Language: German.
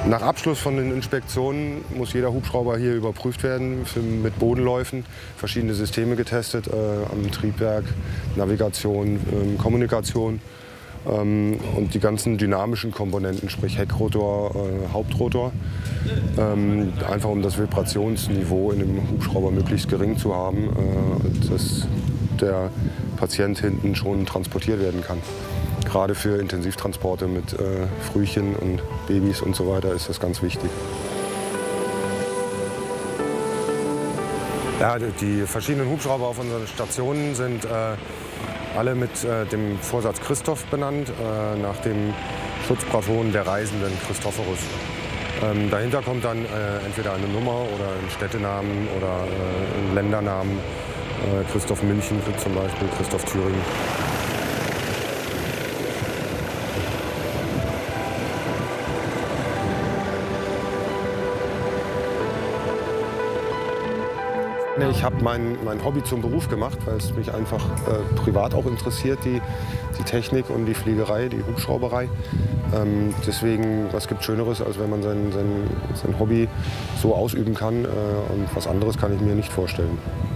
Nach Abschluss von den Inspektionen muss jeder Hubschrauber hier überprüft werden, mit Bodenläufen, verschiedene Systeme getestet, am Triebwerk, Navigation, Kommunikation und die ganzen dynamischen Komponenten, sprich Heckrotor, Hauptrotor, einfach um das Vibrationsniveau in dem Hubschrauber möglichst gering zu haben, dass der Patient hinten schon transportiert werden kann. Gerade für Intensivtransporte mit Frühchen und Babys und so weiter ist das ganz wichtig. Ja, die verschiedenen Hubschrauber auf unseren Stationen sind alle mit dem Vorsatz Christoph benannt, nach dem Schutzpatron der Reisenden Christophorus. Dahinter kommt dann entweder eine Nummer oder ein Städtenamen oder ein Ländernamen. Christoph München zum Beispiel, Christoph Thüringen. Ich habe mein Hobby zum Beruf gemacht, weil es mich einfach privat auch interessiert, die Technik und die Fliegerei, die Hubschrauberei. Deswegen, was gibt Schöneres, als wenn man sein Hobby so ausüben kann, und was anderes kann ich mir nicht vorstellen.